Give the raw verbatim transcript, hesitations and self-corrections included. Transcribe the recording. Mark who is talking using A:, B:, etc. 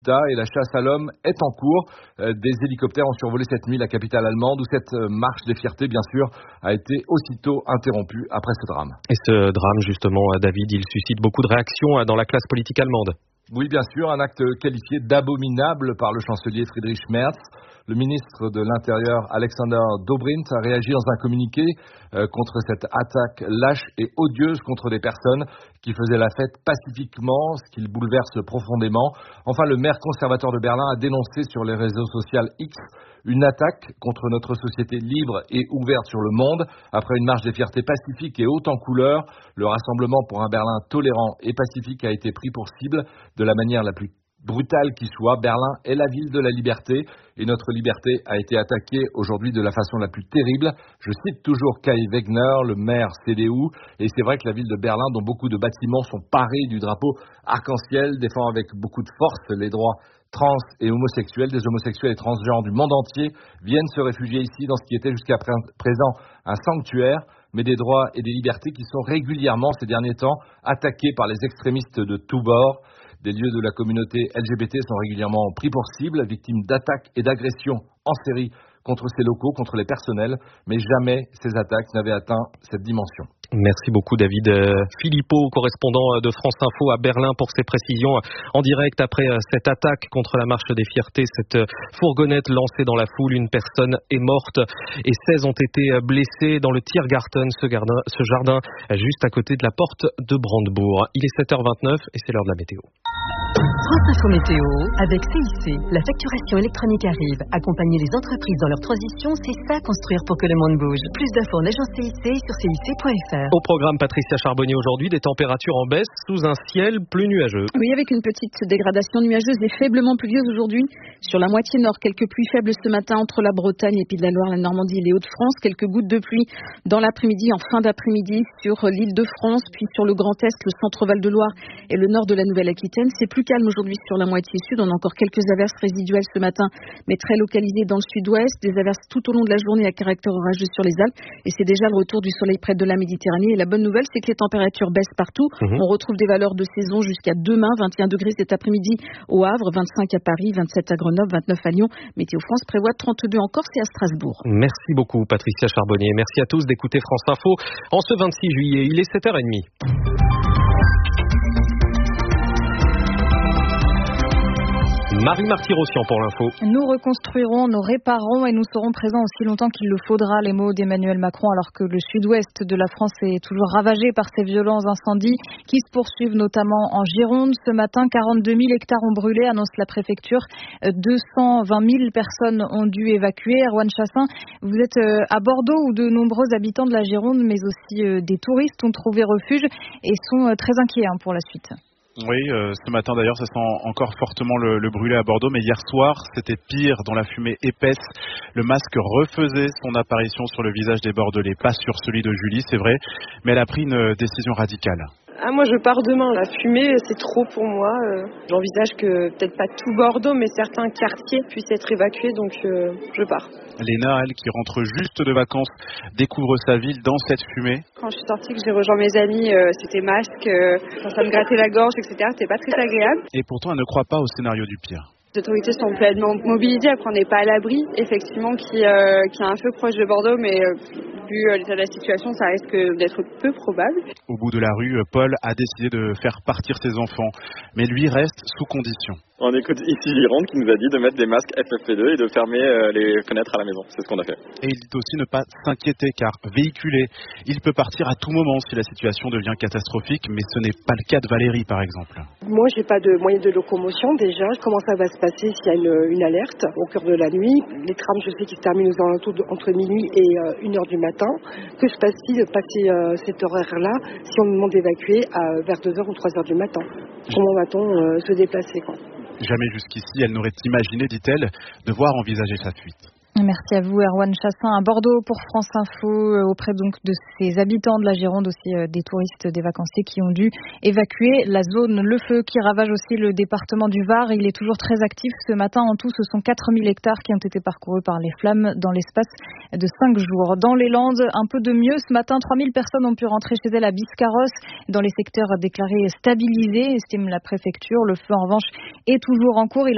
A: Et la chasse à l'homme est en cours. Euh, des hélicoptères ont survolé cette nuit la capitale allemande où cette euh, marche des fiertés, bien sûr, a été aussitôt interrompue après ce drame.
B: Et ce drame, justement, David, il suscite beaucoup de réactions dans la classe politique allemande.
A: Oui, bien sûr, un acte qualifié d'abominable par le chancelier Friedrich Merz. Le ministre de l'Intérieur, Alexander Dobrindt, a réagi dans un communiqué euh, contre cette attaque lâche et odieuse contre des personnes qui faisaient la fête pacifiquement, ce qui le bouleverse profondément. Enfin, le maire conservateur de Berlin a dénoncé sur les réseaux sociaux X une attaque contre notre société libre et ouverte sur le monde. Après une marche des fiertés pacifique et haute en couleurs, le rassemblement pour un Berlin tolérant et pacifique a été pris pour cible de la manière la plus brutale qui soit. Berlin est la ville de la liberté et notre liberté a été attaquée aujourd'hui de la façon la plus terrible. Je cite toujours Kai Wegner, le maire C D U, et c'est vrai que la ville de Berlin, dont beaucoup de bâtiments sont parés du drapeau arc-en-ciel, défend avec beaucoup de force les droits trans et homosexuels. Des homosexuels et transgenres du monde entier viennent se réfugier ici dans ce qui était jusqu'à présent un sanctuaire, mais des droits et des libertés qui sont régulièrement ces derniers temps attaqués par les extrémistes de tous bords. Des lieux de la communauté L G B T sont régulièrement pris pour cible, victimes d'attaques et d'agressions en série contre ces locaux, contre les personnels, mais jamais ces attaques n'avaient atteint cette dimension.
B: Merci beaucoup David Philippot, correspondant de France Info à Berlin, pour ces précisions en direct après cette attaque contre la marche des fiertés. Cette fourgonnette lancée dans la foule, une personne est morte et seize ont été blessés dans le Tiergarten, ce jardin, ce jardin juste à côté de la porte de Brandebourg. Il est sept heures vingt-neuf et c'est l'heure de la météo.
C: France Info Météo, avec C I C, la facturation électronique arrive. Accompagner les entreprises dans leur transition, c'est ça construire pour que le monde bouge. Plus d'infos en agence C I C sur C I C point F R.
B: Au programme, Patricia Charbonnier, aujourd'hui, des températures en baisse sous un ciel plus nuageux.
D: Oui, avec une petite dégradation nuageuse et faiblement pluvieuse aujourd'hui. Sur la moitié nord, quelques pluies faibles ce matin entre la Bretagne et Pays de la Loire, la Normandie et les Hauts-de-France. Quelques gouttes de pluie dans l'après-midi, en fin d'après-midi, sur l'île de France, puis sur le Grand Est, le centre-Val de Loire et le nord de la Nouvelle-Aquitaine. C'est plus calme aujourd'hui sur la moitié sud. On a encore quelques averses résiduelles ce matin, mais très localisées dans le sud-ouest. Des averses tout au long de la journée à caractère orageux sur les Alpes. Et c'est déjà le retour du soleil près de la Méditerranée. Et la bonne nouvelle, c'est que les températures baissent partout. Mmh. On retrouve des valeurs de saison jusqu'à demain. vingt et un degrés cet après-midi au Havre, vingt-cinq à Paris, vingt-sept à Grenoble, vingt-neuf à Lyon. Météo France prévoit trente-deux en Corse et à Strasbourg.
B: Merci beaucoup Patricia Charbonnier. Merci à tous d'écouter France Info en ce vingt-six juillet. Il est sept heures trente. Marie Marty-Rossian pour l'info.
E: Nous reconstruirons, nous réparons et nous serons présents aussi longtemps qu'il le faudra, les mots d'Emmanuel Macron, alors que le sud-ouest de la France est toujours ravagé par ces violents incendies qui se poursuivent notamment en Gironde. Ce matin, quarante-deux mille hectares ont brûlé, annonce la préfecture. deux cent vingt mille personnes ont dû évacuer. Erwan Chassin, vous êtes à Bordeaux où de nombreux habitants de la Gironde, mais aussi des touristes ont trouvé refuge et sont très inquiets pour la suite.
F: Oui, euh, ce matin d'ailleurs, ça sent encore fortement le, le brûlé à Bordeaux, mais hier soir, c'était pire, dans la fumée épaisse. Le masque refaisait son apparition sur le visage des Bordelais, pas sur celui de Julie, c'est vrai, mais elle a pris une décision radicale.
G: Ah, moi je pars demain, la fumée c'est trop pour moi. Euh, j'envisage que peut-être pas tout Bordeaux, mais certains quartiers puissent être évacués, donc euh, je pars.
F: Léna, elle, qui rentre juste de vacances, découvre sa ville dans cette fumée.
G: Quand je suis sortie, que j'ai rejoint mes amis, euh, c'était masque, euh, ça me grattait la gorge, et cetera. C'était pas très agréable.
F: Et pourtant, elle ne croit pas au scénario du pire.
G: Les autorités sont pleinement mobilisées, après on n'est pas à l'abri, effectivement, qui, euh, qui est un peu proche de Bordeaux, mais euh, vu l'état de la situation, ça risque d'être peu probable.
F: Au bout de la rue, Paul a décidé de faire partir ses enfants, mais lui reste sous condition.
H: On écoute ici Gironde qui nous a dit de mettre des masques F F P deux et de fermer euh, les fenêtres à la maison. C'est ce qu'on a fait.
F: Et il dit aussi ne pas s'inquiéter car véhiculé, il peut partir à tout moment si la situation devient catastrophique, mais ce n'est pas le cas de Valérie par exemple.
I: Moi j'ai pas de moyen de locomotion déjà. Comment ça va se passer s'il y a une, une alerte au cœur de la nuit? Les trams je sais qu'ils se terminent aux alentours de, entre minuit et euh, une heure du matin. Que se passe-t-il de passer euh, cet horaire-là si on nous demande d'évacuer à, vers deux heures ou trois heures du matin? Comment va-t-on euh, se déplacer quoi?
F: Jamais jusqu'ici, elle n'aurait imaginé, dit-elle, devoir envisager sa fuite.
E: Merci à vous, Erwan Chassin, à Bordeaux pour France Info, auprès donc de ces habitants de la Gironde, aussi des touristes, des vacanciers qui ont dû évacuer la zone. Le feu qui ravage aussi le département du Var, il est toujours très actif ce matin. En tout, ce sont quatre mille hectares qui ont été parcourus par les flammes dans l'espace de cinq jours. Dans les Landes, un peu de mieux. Ce matin, trois mille personnes ont pu rentrer chez elles à Biscarrosse, dans les secteurs déclarés stabilisés, estime la préfecture. Le feu, en revanche, est toujours en cours. Il